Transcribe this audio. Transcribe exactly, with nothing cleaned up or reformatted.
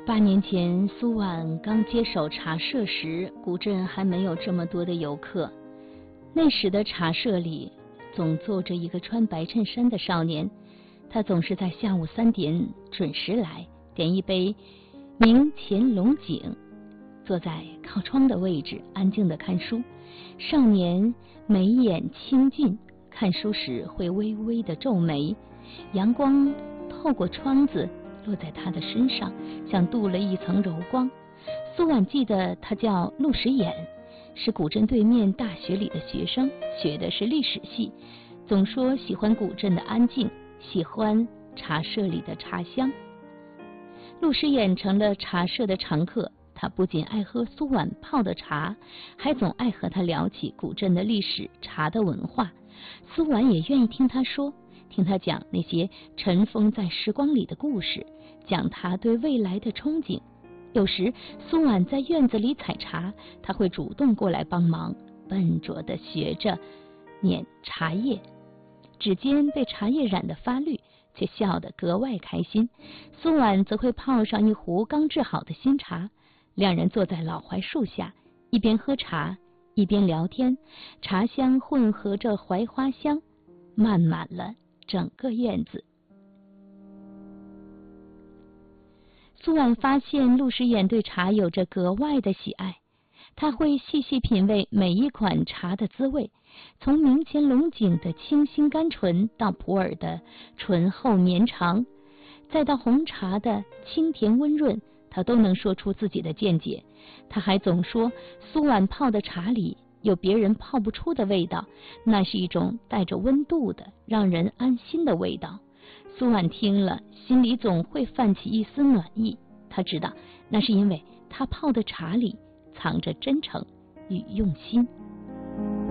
八年前，苏婉刚接手茶社时，古镇还没有这么多的游客。那时的茶社里总坐着一个穿白衬衫的少年，他总是在下午三点准时来，点一杯明前龙井，坐在靠窗的位置，安静地看书。少年眉眼清俊，看书时会微微的皱眉，阳光透过窗子落在他的身上，像镀了一层柔光。苏婉记得他叫陆时衍，是古镇对面大学里的学生，学的是历史系，总说喜欢古镇的安静，喜欢茶社里的茶香。陆时衍成了茶社的常客，他不仅爱喝苏婉泡的茶，还总爱和他聊起古镇的历史、茶的文化。苏婉也愿意听他说，听他讲那些尘封在时光里的故事，讲他对未来的憧憬。有时苏婉在院子里采茶，他会主动过来帮忙，笨拙地学着碾茶叶，指尖被茶叶染得发绿，却笑得格外开心。苏婉则会泡上一壶刚制好的新茶，两人坐在老槐树下，一边喝茶一边聊天，茶香混合着槐花香，漫满了整个院子。苏婉发现陆时衍对茶有着格外的喜爱，他会细细品味每一款茶的滋味，从明前龙井的清新甘醇，到普洱的醇厚绵长，再到红茶的清甜温润，他都能说出自己的见解。他还总说苏婉泡的茶里有别人泡不出的味道，那是一种带着温度的让人安心的味道。苏婉听了，心里总会泛起一丝暖意，他知道那是因为他泡的茶里藏着真诚与用心。